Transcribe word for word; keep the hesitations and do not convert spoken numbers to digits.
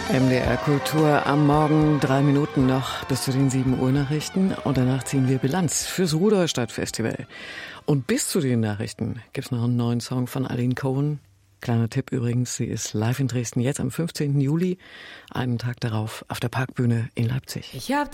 M D R Kultur am Morgen, drei Minuten noch bis zu den sieben Uhr Nachrichten und danach ziehen wir Bilanz fürs Rudolstadt Festival. Und bis zu den Nachrichten gibt's noch einen neuen Song von Aline Cohen. Kleiner Tipp übrigens, sie ist live in Dresden jetzt am fünfzehnten Juli, einen Tag darauf auf der Parkbühne in Leipzig. Ich hab